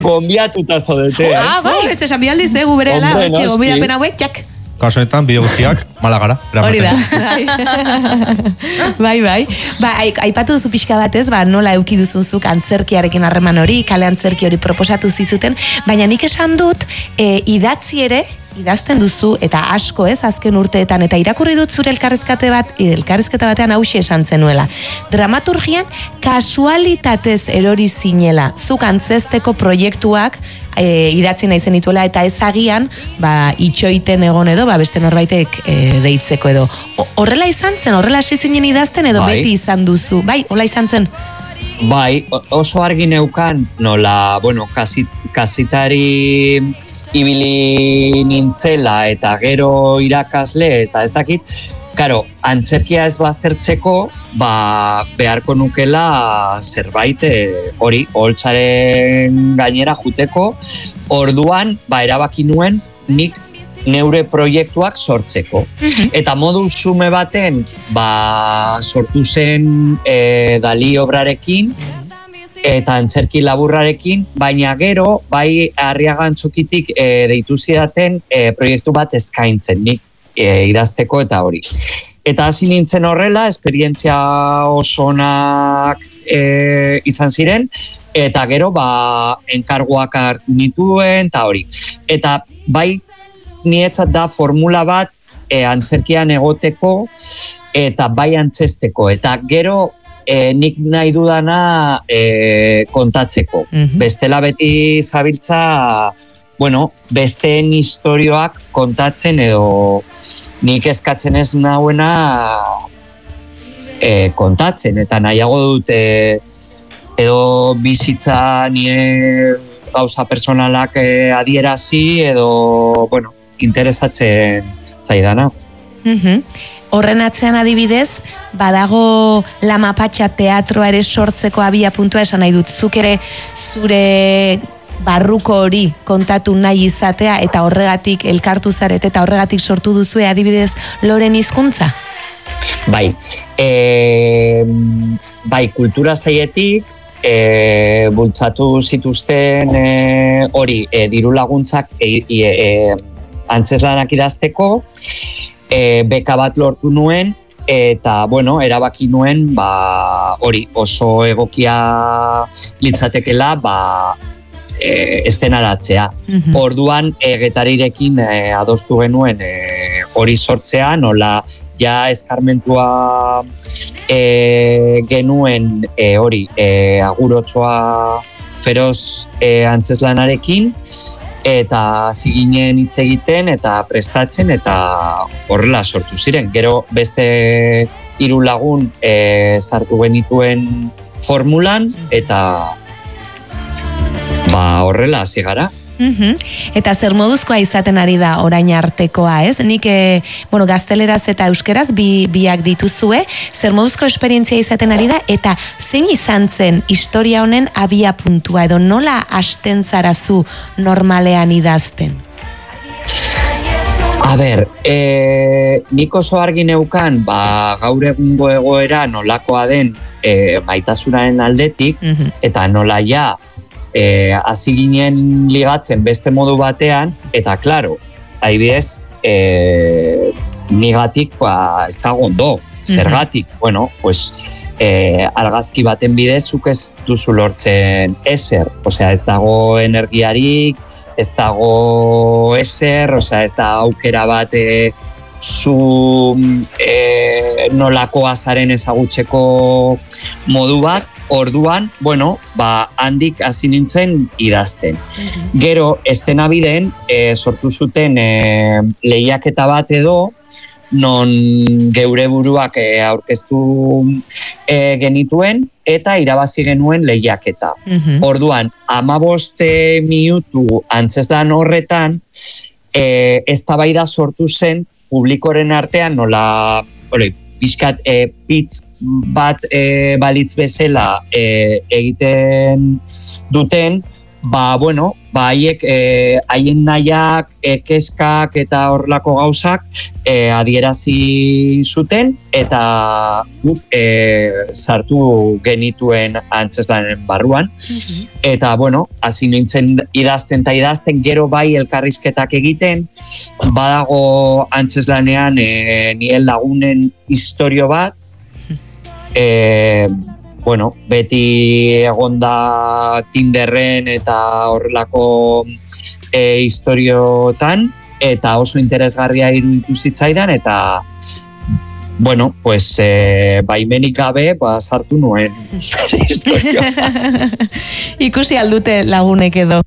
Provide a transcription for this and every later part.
Gombiatuta zaudete, Bai, ez esan bialdiz, gubere ala, gombidapen hauek, jak. Kasuetan, bide guztiak, Malagara. Hori da. Bai. Aipatu duzu pixka batez, nola euki duzunzuk antzerkiarekin harreman hori, kale antzerki hori proposatu zizuten, baina nik esan dut, idatzi ere, idazten duzu, eta asko azken urteetan, eta irakurri dut zure elkarrizketa batean hauxe esan zenuela. Dramaturgian, kasualitatez erori zinela, zuk antzesteko proiektuak idatzi nahi zenituela, eta ezagian, itxoiten egon edo, beste norbaitek deitzeko edo. Horrela izan zen, horrela hasi zinen idazten edo beti izan duzu? Bai, hola izan zen? Bai, oso argi neukan, nola, kasitari ibili nintzela eta gero irakasle eta ez dakit, karo, antzerkia ez baztertzeko, beharko nukela zerbait hori, holtzaren gainera juteko, orduan, erabaki nuen nik neure proiektuak sortzeko. Eta modu xume baten, sortu zen Dali obrarekin, eta antzerki laburrarekin, baina gero, Arriaga Antzokitik deitu zidaten proiektu bat eskaintzen, nik idazteko eta hori. Eta hasi nintzen horrela, esperientzia oso onak izan ziren, eta gero, enkarguak hartu nituen, eta hori. Eta nietzat da formula bat antzerkian egoteko, eta antzesteko, eta gero, nik nahi dudana kontatzeko. Bestela beti zabiltza, besteen istorioak kontatzen edo nik eskatzen ez nauena kontatzen. Eta nahiago dut edo bizitza nire gauza personalak adierazi edo, interesatzen zaidana. Horren atzean adibidez, badago La Mapatxa teatroa ere sortzeko abia puntua esan nahi dut. Zuk ere zure barruko hori kontatu nahi izatea eta horregatik elkartu zarete eta horregatik sortu duzue adibidez Loren hizkuntza? Bai, kultura zailetik bultzatu zituzten hori diru laguntzak antzeslanak idazteko, beka bat lortu nuen, eta, erabaki nuen, hori oso egokia litzatekela, eszenaratzea. Orduan, Getarirekin adostu genuen hori sortzea, nola ja eskarmentua genuen hori agurotxoa feroz antzeslanarekin, eta ziginen hitz egiten eta prestatzen eta horrela sortu ziren. Gero beste 3 lagun sartu genituen formulan eta horrela hasi gara. Eta zer moduzkoa izaten ari da orain artekoa, ez? Nik, gazteleraz eta euskeraz biak dituzue, zer moduzko esperientzia izaten ari da, eta zein izan zen historia honen abia puntua, edo nola hasten zarazu normalean idazten? A ber, nik oso argi neukan, gaur egungo egoera nolakoa den maitasunaren aldetik, eta nola ja, hasi ginen ligatzen beste modu batean, eta klaro, adibidez, nigatik ez dago ondo, zergatik, argazki baten bidez zuk ez duzu lortzen ezer, ez dago energiarik, ez dago ezer, ez da aukera bat zu nolakoa zaren ezagutzeko modu bat. Orduan, handik hasi nintzen idazten. Gero, eszenabideen sortu zuten lehiaketa bat edo, non geure buruak aurkeztu genituen, eta irabazi genuen lehiaketa. Orduan, 15 minutu antzeslan horretan, eztabaida sortu zen publikoren artean, nola, pixkat pitz bat balitz bezala egiten duten, bueno, haiek haien nahiak, keskak eta horrelako gauzak adierazi zuten eta guk sartu genituen antzeslanen barruan. Eta, bueno, hasi nintzen idazten, gero bai elkarrizketak egiten, badago antzeslanean nien lagunen istorio bat, bueno, beti egonda Tinderren eta horrelako istoriotan, eta oso interesgarria iruditu zitzaidan, eta bueno, pues baimenik gabe sartu nuen istorio. Ikusi aldute lagunek edo.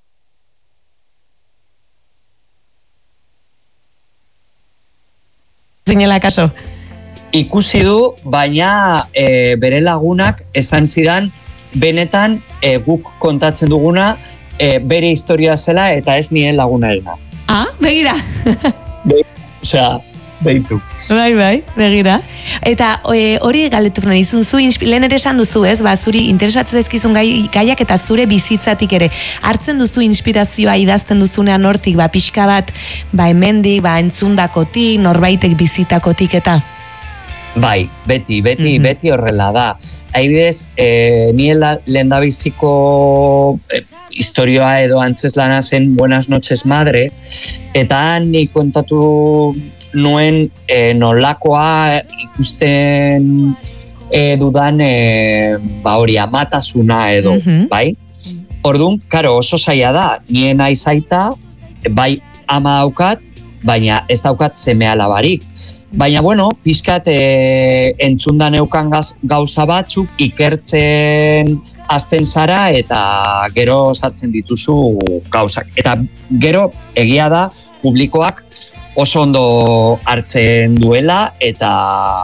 Zinela kaso? Ikusi du, baina bere lagunak esan zidan benetan guk kontatzen duguna bere historia zela eta ez nien lagunarena. Ah, begira. Osea, beitu. Bai, begira. Eta hori galdetu nahi izun zu, lehen ere esan duzu ez, zuri interesatzen zaizkizun gaiak eta zure bizitzatik ere. Hartzen duzu inspirazioa idazten duzunean hortik, pixka bat, hemendik, entzundakotik, norbaitek bizitakotik eta... Bai, beti horrela da. Adibidez, nien lehendabiziko historioa edo antzeslana zen Buenas noches madre, eta ni kontatu nuen nolakoa ikusten dudan hori amatasuna edo, bai? Orduan, karo, oso zaila da, nien aizaita, bai ama daukat, baina ez daukat seme alabarik. Baina, bueno, pixkat entzundan eukan gauza batzuk ikertzen azten zara eta gero sartzen dituzu gauzak. Eta gero egia da publikoak oso ondo hartzen duela eta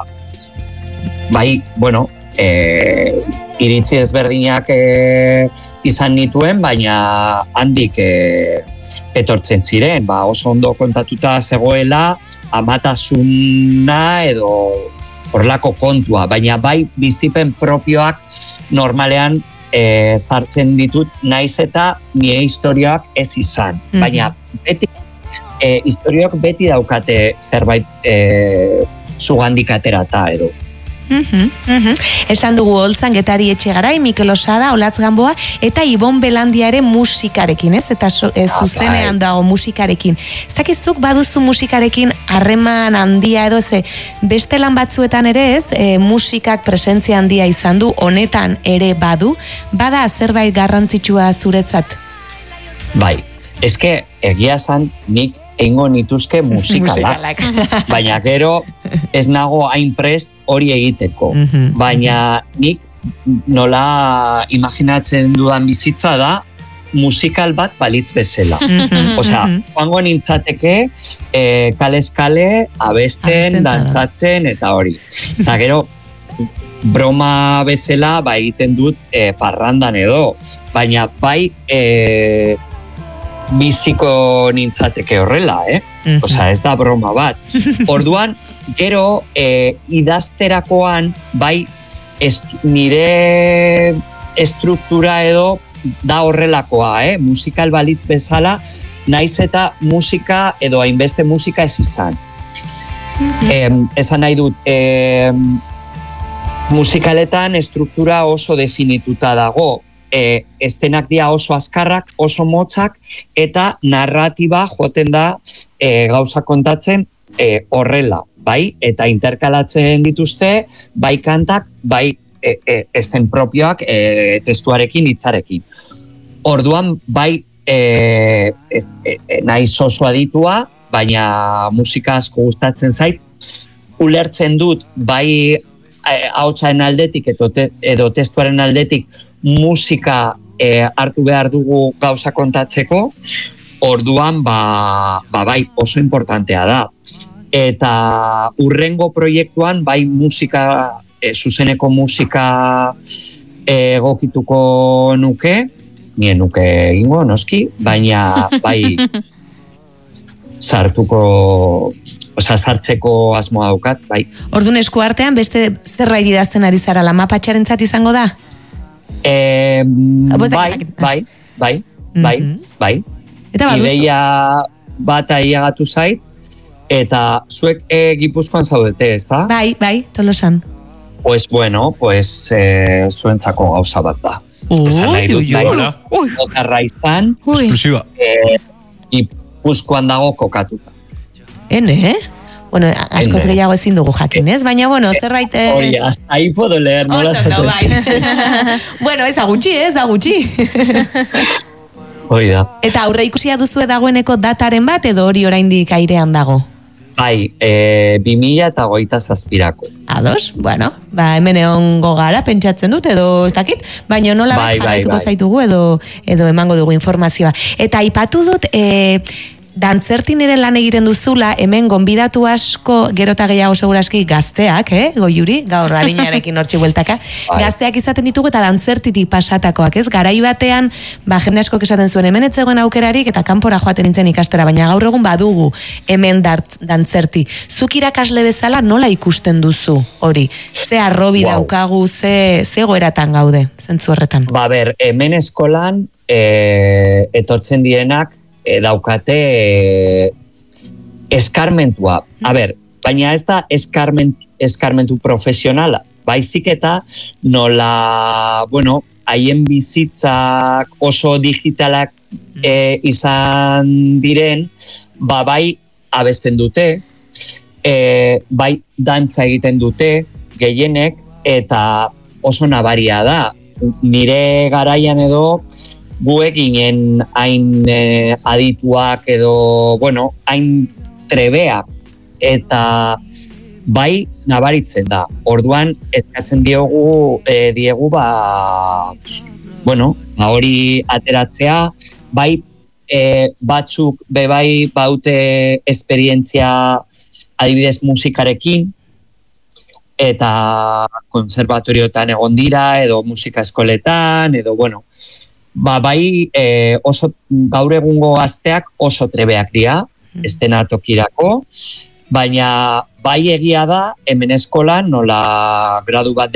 bai, bueno, iritzi ezberdinak izan nituen, baina handik etortzen ziren, oso ondo kontatuta zegoela amatasuna edo horlako kontua, baina bai bizipen propioak normalean sartzen ditut, naiz eta nire historioak ez izan, baina beti historioak beti daukate zerbait zugandik aterata edo. Esan dugu Oltzan Getari Etxegarai, Mikel Osada, Olatz Gamboa eta Ibon Belandia ere musikarekin, ez? Eta zuzenean dago musikarekin. Zakizuk baduzu musikarekin harreman handia edo beste lan batzuetan ere ez, musikak presentzia handia izan du, honetan ere badu, bada zerbait garrantzitsua zuretzat? Bai, eske egia esan nik eingo nituzke musikalak. Baina gero ez nago hain prest hori egiteko. Baina nik nola imaginatzen dudan bizitza da musikal bat balitz bezala. Osea, joango nintzateke kalez kale, abesten, dantzatzen eta hori. Eta gero broma bezala egiten dut parrandan edo. Baina bai biziko nintzateke horrela, Osea, ez da broma bat. Orduan, gero idazterakoan, bai nire estruktura edo da horrelakoa, musikal balitz bezala, naiz eta musika edo hainbeste musika ez izan. Esan nahi dut, musikaletan estruktura oso definituta dago, estenak dira oso azkarrak, oso motzak, eta narratiba joten da gauza kontatzen horrela, bai? Eta interkalatzen dituzte, bai kantak, bai esten propioak testuarekin, hitzarekin. Orduan, bai naiz oso aditua, baina musika asko gustatzen zait, ulertzen dut, bai ahotsaren aldetik edo testuaren aldetik musika hartu behar dugu gauza kontatzeko, orduan bai oso importantea da. Eta hurrengo proiektuan bai musika, zuzeneko musika egokituko nuke, nien nuke egingo noski, baina bai sartzeko asmoa daukat, bai. Orduan esku artean beste zerbait idazten ari zara, Lamapatxarentzat izango da? Bai. bai. Eta baduzu. Ideia bat ailegatu zait, eta zuek Gipuzkoan zaudete, ezta? Bai, Tolosan. Pues bueno, zuentzako gauza bat da. Esan nahi dut, notarra izan, Exclusiva. Gipuzkoan dago kokatuta. Bueno, askoz gehiago ezin dugu jakin, ez? Baina, bueno, zerbait... Hori, ahí puedo leer, nola esaten. Bueno, ez da gutxi. Hori da. Eta aurre ikusia duzu dagoeneko dataren bat, edo hori oraindik airean dago? Bai, 2027ko. Ados, bueno, hemen egongo gara, pentsatzen dut, edo ez dakit, baina nola jarraituko zaitugu, edo emango dugu informazioa. Eta aipatu dut, dantzertin ere lan egiten duzula, hemen gonbidatu asko, gerota gehiago seguraski gazteak, Goiuri, gaur adinarekin hortzi bueltaka, gazteak izaten ditugu eta dantzertitik pasatakoak, ez? Garai batean, jende asko esaten zuen, hemen etzegoen aukerarik eta kanpora joaten nintzen ikastera, baina gaur egun badugu hemen dantzerti. Zuk irakasle bezala nola ikusten duzu hori? Ze arrobi daukagu, ze goeratan gaude, zentzu horretan? Hemen eskolan etortzen dienak daukate eskarmentua. Baina ez da eskarmentu profesionala. Baizik eta nola, haien bizitzak oso digitalak izan diren, bai abesten dute, bai dantza egiten dute, gehienek, eta oso nabaria da. Nire garaian edo, guek ginen hain adituak edo, hain trebeak, eta bai nabaritzen da. Orduan, eskatzen diegu, hori ateratzea, bai batzuk bebai baute esperientzia adibidez musikarekin, eta konservatoriotan egon dira, edo musika eskoletan, edo, bai oso gaur egungo gazteak oso trebeak dira, estenatokirako, baina bai egia da, hemen eskolan, nola gradu bat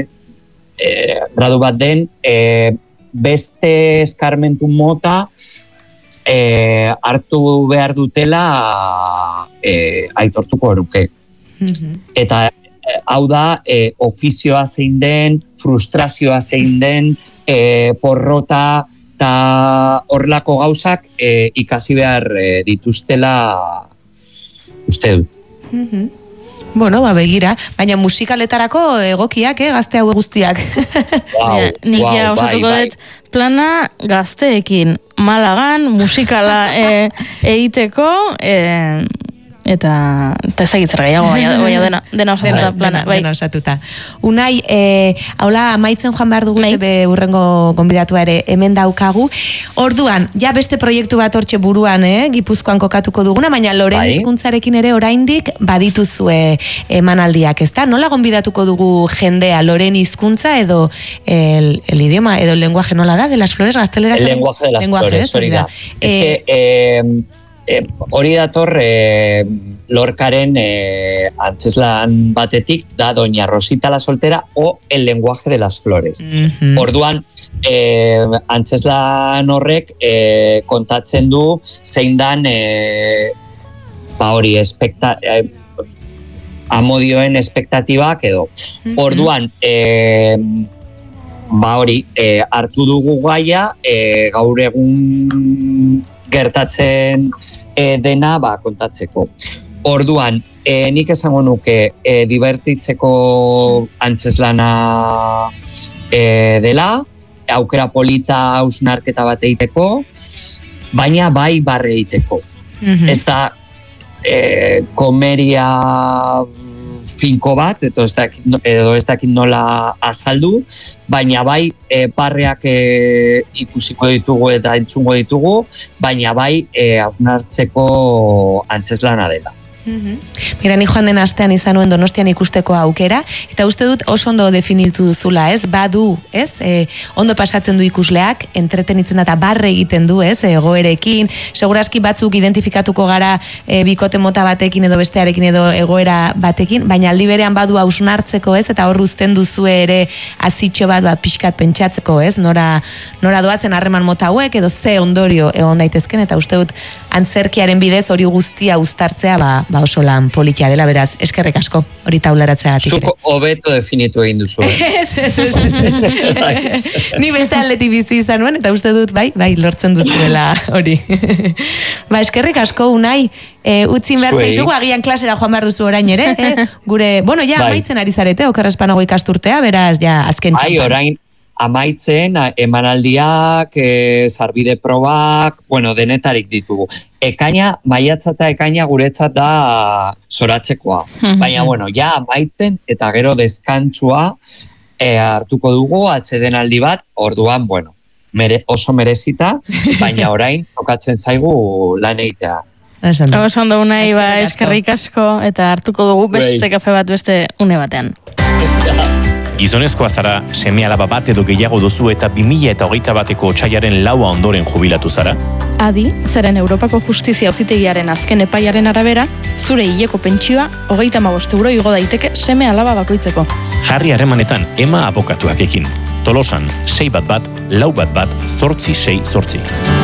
den, beste eskarmentu mota hartu behar dutela aitortuko eruke. Eta hau da, ofizioa zein den, frustrazioa zein den, porrota eta horrelako gauzak ikasi behar dituztela uste dut. Begira, baina musikaletarako egokiak, gazte hau guztiak. Nik osatuko dut plana gazteekin, Malagan, musikala egiteko, eta ezagitzera gehiago, baina dena osatuta plana. Dena osatuta. Unai, haula amaitzen joan behar dugu zebe urrengo gonbidatua ere hemen daukagu. Orduan, ja beste proiektu bat hortxe buruan, Gipuzkoan kokatuko duguna, baina Loren hizkuntzarekin ere oraindik badituzue emanaldiak, ezta? Nola gonbidatuko dugu jendea Loren hizkuntza edo el idioma, edo el lenguaje nola da, de las flores gazteleraz? El lenguaje de las flores, hori da. Hori dator Lorcaren antzeslan batetik da Doña Rosita la soltera o El lenguaje de las flores. Orduan, antzeslan horrek kontatzen du zein dan hori amodioen espektatibak edo. Orduan, hartu dugu gaia gaur egun gertatzen dena kontatzeko. Orduan, nik esango nuke divertitzeko antzeslana dela, aukera polita hausnarketa bat egiteko, baina bai barre egiteko. Ez da komeria finko bat, edo ez dakit nola azaldu, baina bai barreak ikusiko ditugu eta entzungo ditugu, baina bai hausnartzeko antzeslana dela. Mira, ni joan den astean izan nuen Donostian ikusteko aukera, eta uste dut oso ondo definitu duzula, ez? Badu, ez? Ondo pasatzen du ikusleak, entretenitzen da eta barre egiten du, ez? Egoerekin, segurazki batzuk identifikatuko gara bikote mota batekin edo bestearekin edo egoera batekin, baina aldi berean badu hausnartzeko, ez? Eta hor uzten duzu ere azitxo bat pixkat pentsatzeko, ez? Nora doazen harreman mota hauek edo ze ondorio egon daitezken, eta uste dut antzerkiaren bidez hori guztia uztartzea oso lan politia dela, beraz, eskerrik asko hori taularatzeagatik. Zuko hobeto definitu egin duzu. Ez. Ni beste aldetik bizi izan nuen, eta uste dut, bai, lortzen duzuela hori. Eskerrik asko, Unai, utzin behar zaitugu, agian klasera joan behar duzu orain ere, gure, amaitzen ari zarete, okerrespanago ikasturtea, beraz, azken txampan. Orain, amaitzen, emanaldiak, sarbide probak, denetarik ditugu. Maiatza eta ekaina guretzat da zoratzekoa. Baina, amaitzen eta gero deskantzua hartuko dugu, atsedenaldi bat, orduan, oso merezita, baina orain tokatzen zaigu lan egitea. Oso ondo Unai, eskerrik asko, eta hartuko dugu beste kafe bat beste une batean. Gizonezkoa zara, seme-alaba bat edo gehiago duzu eta 2021 otsailaren 4 ondoren jubilatu zara? Adi, zeren Europako Justizia Auzitegiaren azken epaiaren arabera, zure hileko pentsioa 35 euro igo daiteke seme-alaba bakoitzeko. Jarri harremanetan Ema abokatuak ekin. Tolosan 611 411 868.